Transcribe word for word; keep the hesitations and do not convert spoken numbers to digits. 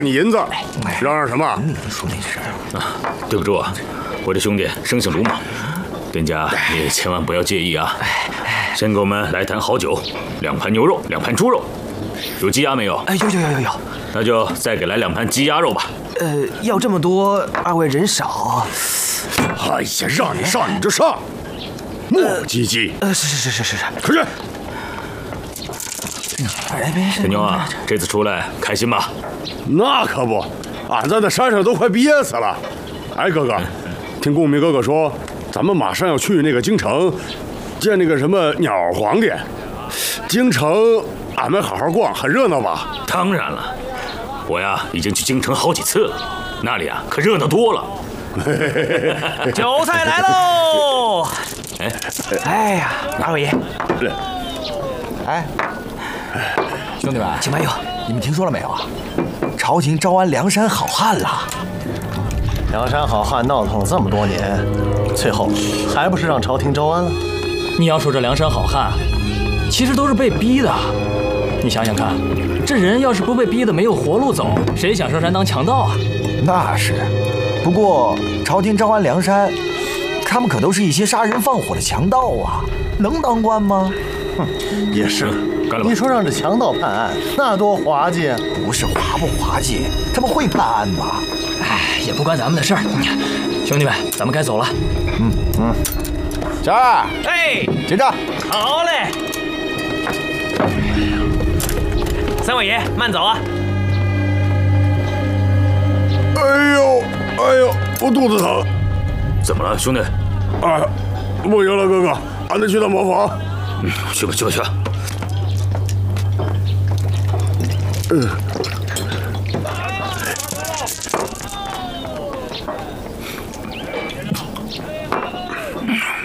你银子，嚷嚷什么？ 说那事儿啊，对不住啊，我这兄弟生性鲁莽，店家你千万不要介意啊。先给我们来坛好酒，两盘牛肉，两盘猪肉，有鸡鸭没有？ 哎，有有有有有。 那就再给来两盘鸡鸭肉吧。 呃，要这么多，二位人少。 哎呀，让你上你就上，磨磨唧唧。 呃，是是是是是是， 快去。 哎，没事。 小妞啊，这次出来开心吧？ 那可不，俺在那山上都快憋死了。哎，哥哥，听公明哥哥说，咱们马上要去那个京城，见那个什么鸟皇帝。京城俺们好好逛，很热闹吧？ 当然了，我呀已经去京城好几次了，那里啊可热闹多了。 酒菜来喽！ 哎， 哎呀，二位爷， 哎。 兄弟们， 请慢用。 你们听说了没有啊？朝廷招安梁山好汉了。 梁山好汉闹腾了这么多年，最后还不是让朝廷招安了？ 你要说这梁山好汉，其实都是被逼的。你想想看，这人要是不被逼的没有活路走，谁想上山当强盗啊？ 那是。不过朝廷招安梁山，他们可都是一些杀人放火的强盗啊，能当官吗？ 哼，也是。 干了吧！ 你说让这强盗判案，那多滑稽！ 不是滑不滑稽，他们会判案吗？ 哎，也不关咱们的事儿。兄弟们，咱们该走了。 嗯嗯。小二， 哎， 结账。 好嘞。三位爷，慢走啊！ 哎呦，哎呦，我肚子疼。 怎么了，兄弟？ 哎，不行了，哥哥，俺得去趟茅房。 嗯，去吧，去吧，去吧。 嗯，